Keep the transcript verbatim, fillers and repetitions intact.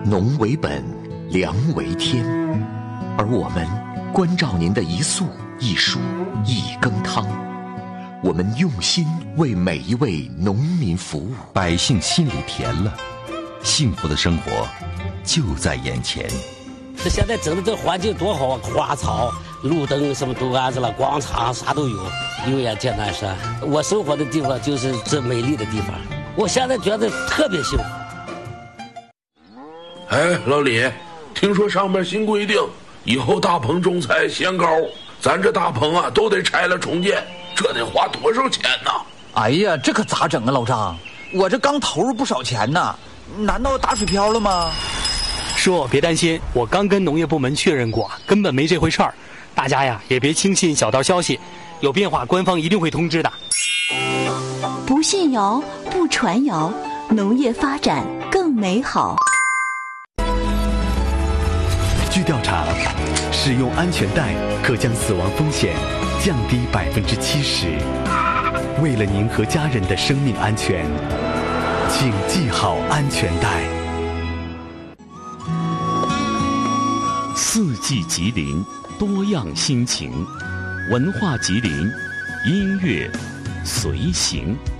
农为本，粮为天，而我们关照您的一粟一蔬一羹汤，我们用心为每一位农民服务， 百姓心里甜了，幸福的生活就在眼前。 现在整的这环境多好啊，花草、路灯什么都安置了，广场啥都有，有眼见南山。我生活的地方就是这美丽的地方，我现在觉得特别幸福。 哎，老李，听说上面新规定，以后大棚种菜限高，咱这大棚啊都得拆了重建，这得花多少钱呢？ 哎呀，这可咋整啊，老张？我这刚投入不少钱呢，难道打水漂了吗？ 说别担心，我刚跟农业部门确认过，根本没这回事儿。大家呀也别轻信小道消息，有变化官方一定会通知的。 不信谣，不传谣，农业发展更美好。 据调查，使用安全带可将死亡风险降低百分之七十。为了您和家人的生命安全，请系好安全带。 四季吉林，多样心情，文化吉林，音乐随行。